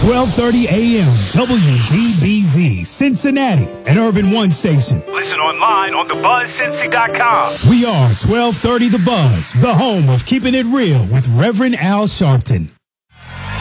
1230 AM, WDBZ, Cincinnati, an Urban One station. Listen online on thebuzzcincy.com. We are 1230 The Buzz, the home of keeping it real with Reverend Al Sharpton.